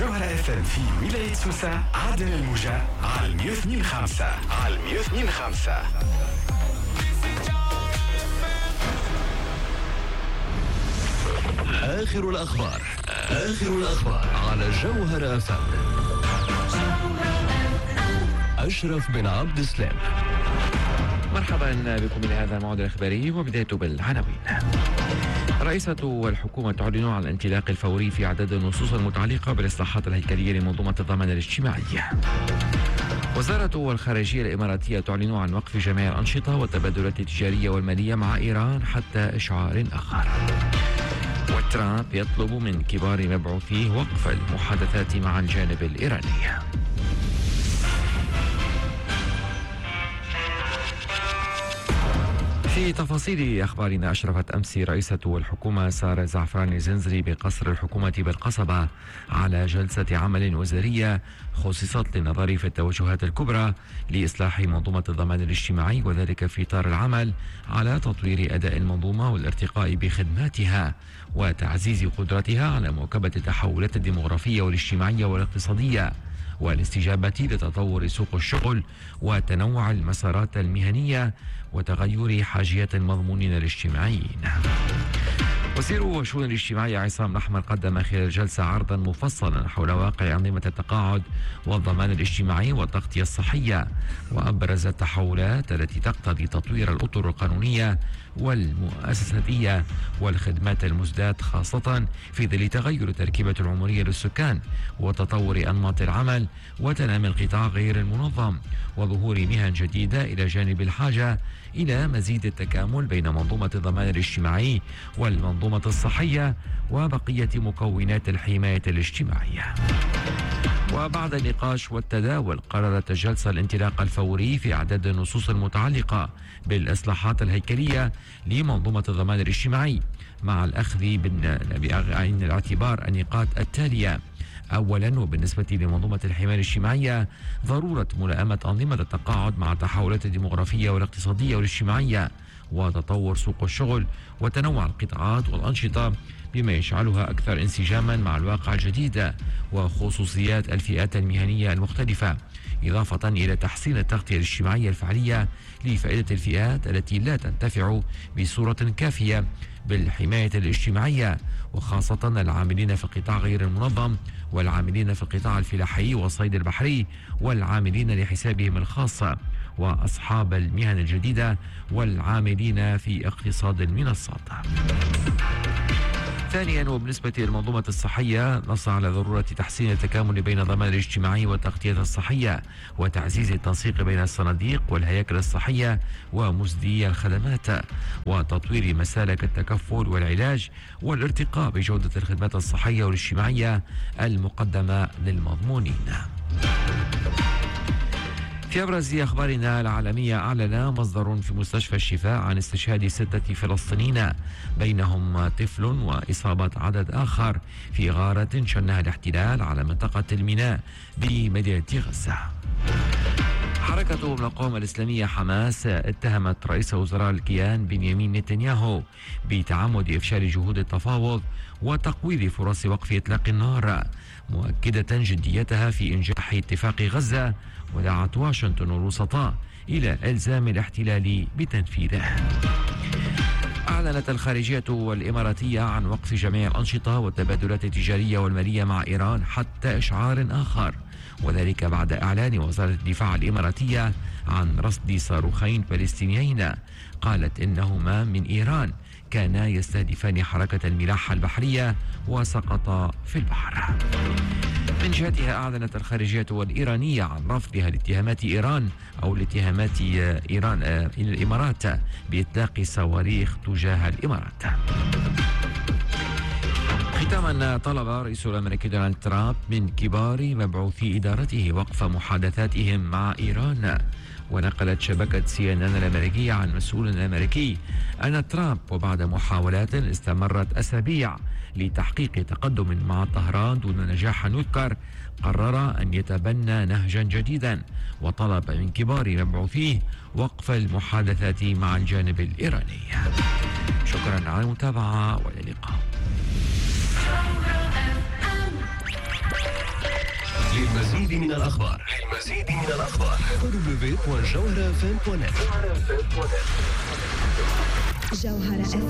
جوهرة اف ام في ولاية سوسة عدن الموجة على 102.5 على 102.5. آخر الأخبار على جوهرة اف ام. أشرف بن عبد السلام. مرحبا بكم إلى هذا الموعد الإخباري وبداية بالعناوين. رئيسة الحكومة تعلن عن الانطلاق الفوري في عدد النصوص المتعلقة بالإصلاحات الهيكلية لمنظومة الضمان الاجتماعي. وزارة الخارجية الإماراتية تعلن عن وقف جميع الأنشطة والتبادلات التجارية والمالية مع إيران حتى إشعار آخر. وترامب يطلب من كبار مبعوثيه وقف المحادثات مع الجانب الإيراني. في تفاصيل أخبارنا، أشرفت أمس رئيسة الحكومة سارة زعفران الزنزري بقصر الحكومة بالقصبة على جلسة عمل وزارية خصصت للنظر في التوجهات الكبرى لإصلاح منظومة الضمان الاجتماعي، وذلك في إطار العمل على تطوير أداء المنظومة والارتقاء بخدماتها وتعزيز قدرتها على مواكبة التحولات الديمغرافية والاجتماعية والاقتصادية والاستجابة لتطور سوق الشغل وتنوع المسارات المهنية وتغير حاجيات المضمونين الاجتماعيين. وزير الشؤون الاجتماعية عصام الأحمر قدم خلال الجلسة عرضا مفصلا حول واقع أنظمة التقاعد والضمان الاجتماعي والتغطية الصحية، وأبرز التحولات التي تقتضي تطوير الأطر القانونية والمؤسساتية والخدمات المزدات، خاصة في ظل تغير التركيبة العمرية للسكان وتطور أنماط العمل وتنامي القطاع غير المنظم وظهور مهن جديدة، إلى جانب الحاجة إلى مزيد التكامل بين منظومة الضمان الاجتماعي والمنظومة الصحية وبقية مكونات الحماية الاجتماعية. وبعد النقاش والتداول، قررت الجلسة الانطلاق الفوري في عدد النصوص المتعلقة بالإصلاحات الهيكلية لمنظومة الضمان الاجتماعي، مع الأخذ بعين الاعتبار النقاط التالية. أولا، وبالنسبة لمنظومة الحماية الاجتماعية، ضرورة ملائمة أنظمة التقاعد مع التحولات الديمغرافية والاقتصادية والاجتماعية وتطور سوق الشغل وتنوع القطاعات والأنشطة بما يجعلها أكثر انسجاما مع الواقع الجديد وخصوصيات الفئات المهنية المختلفة، إضافة إلى تحسين التغطية الاجتماعية الفعلية لفائدة الفئات التي لا تنتفع بصورة كافية بالحماية الاجتماعية، وخاصة العاملين في القطاع غير المنظم والعاملين في القطاع الفلاحي والصيد البحري والعاملين لحسابهم الخاص وأصحاب المهن الجديدة والعاملين في اقتصاد المنصات. ثانيا، وبالنسبة للمنظومة الصحية، نص على ضرورة تحسين التكامل بين الضمان الاجتماعي والتغطية الصحية وتعزيز التنسيق بين الصناديق والهياكل الصحية ومزدي الخدمات وتطوير مسالك التكفل والعلاج والارتقاء بجودة الخدمات الصحية والاجتماعية المقدمة للمضمونين. في أبرز أخبارنا العالمية، أعلن مصدر في مستشفى الشفاء عن استشهاد 6 فلسطينيين بينهم طفل وإصابة عدد آخر في غارة شنها الاحتلال على منطقة الميناء بمدينة غزة. حركة المقاومة الإسلامية حماس اتهمت رئيس وزراء الكيان بنيامين نتنياهو بتعمد إفشال جهود التفاوض وتقويض فرص وقف إطلاق النار، مؤكدة جديتها في إنجاح اتفاق غزة، ودعت واشنطن الوسطاء إلى إلزام الاحتلال بتنفيذه. أعلنت الخارجية الإماراتية عن وقف جميع الأنشطة والتبادلات التجارية والمالية مع إيران حتى إشعار آخر، وذلك بعد إعلان وزارة الدفاع الإماراتية عن رصد صاروخين فلسطينيين قالت إنهما من إيران كانا يستهدفان حركة الملاحة البحرية وسقطا في البحر. من جهتها، أعلنت الخارجية الإيرانية عن رفضها لاتهامات إيران أو لاتهامات إيران إلى الإمارات بإطلاق صواريخ تجاه الإمارات. ختاما، طلب رئيس الأمريكي دونالد ترامب من كبار مبعوثي إدارته وقف محادثاتهم مع إيران. ونقلت شبكة CNN الأمريكية عن مسؤول أمريكي أن ترامب، وبعد محاولات استمرت أسابيع لتحقيق تقدم مع طهران دون نجاح يذكر، قرر أن يتبنى نهجا جديدا وطلب من كبار مبعوثيه وقف المحادثات مع الجانب الإيراني. شكرا على المتابعة والى اللقاء. للمزيد من الأخبار www.jawharafm.net. جوهرة